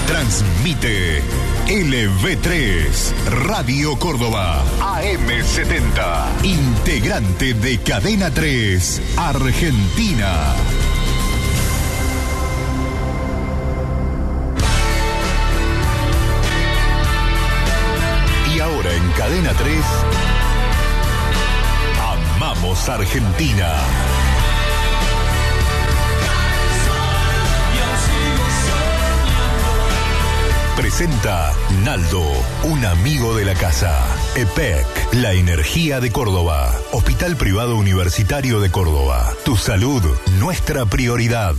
Transmite LV3, Radio Córdoba, AM70, integrante de Cadena 3, Argentina. Y ahora en Cadena 3, Amamos Argentina. Presenta Naldo, un amigo de la casa. EPEC, la energía de Córdoba. Hospital Privado Universitario de Córdoba. Tu salud, nuestra prioridad.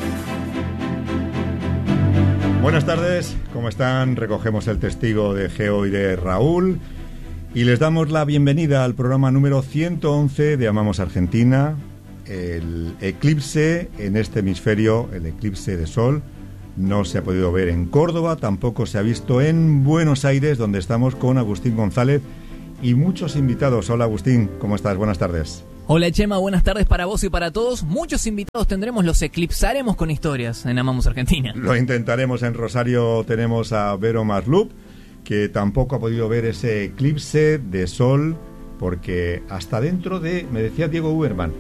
Buenas tardes, ¿cómo están? Recogemos el testigo de Geo y de Raúl y les damos la bienvenida al programa número 111 de Amamos Argentina. El eclipse en este hemisferio, el eclipse de sol, no se ha podido ver en Córdoba, tampoco se ha visto en Buenos Aires, donde estamos con Agustín González y muchos invitados. Hola Agustín, ¿cómo estás? Buenas tardes. Hola Chema, buenas tardes para vos y para todos. Muchos invitados tendremos, los eclipsaremos con historias en Amamos Argentina. Lo intentaremos. En Rosario tenemos a Vero Maslup, que tampoco ha podido ver ese eclipse de sol, porque hasta dentro de, me decía Diego Uberman,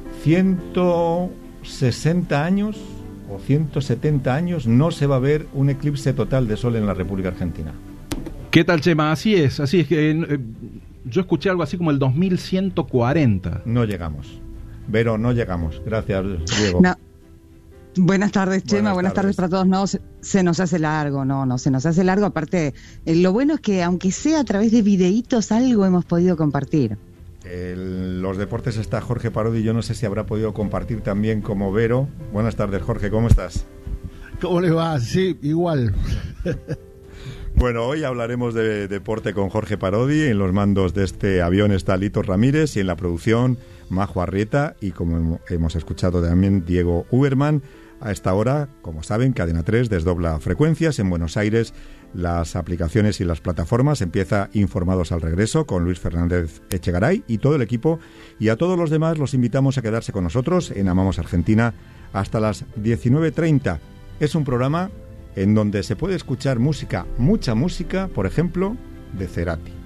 160 años o 170 años no se va a ver un eclipse total de sol en la República Argentina. ¿Qué tal, Chema? Así es que yo escuché algo así como el 2140. No llegamos, Vero, no llegamos. Gracias, Diego. No. Buenas tardes, Chema, buenas tardes para todos. No, se nos hace largo, se nos hace largo. Aparte, lo bueno es que aunque sea a través de videitos, algo hemos podido compartir. Los deportes está Jorge Parodi, yo no sé si habrá podido compartir también como Vero. Buenas tardes, Jorge, ¿cómo estás? ¿Cómo le va? Sí, igual. Bueno, hoy hablaremos de deporte con Jorge Parodi. En los mandos de este avión está Lito Ramírez y en la producción Majo Arrieta y, como hemos escuchado también, Diego Uberman. A esta hora, como saben, Cadena 3 desdobla frecuencias en Buenos Aires. Las aplicaciones y las plataformas empieza Informados al Regreso con Luis Fernández Echegaray y todo el equipo, y a todos los demás los invitamos a quedarse con nosotros en Amamos Argentina hasta las 19:30. Es un programa en donde se puede escuchar música, mucha música, por ejemplo, de Cerati.